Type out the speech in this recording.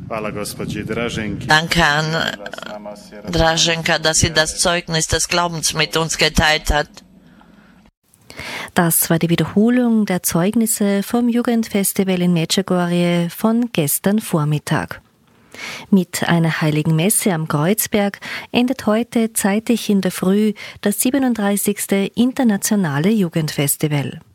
Danke an Draženka, dass sie das Zeugnis des Glaubens mit uns geteilt hat. Das war die Wiederholung der Zeugnisse vom Jugendfestival in Medjugorje von gestern Vormittag. Mit einer heiligen Messe am Kreuzberg endet heute zeitig in der Früh das 37. Internationale Jugendfestival.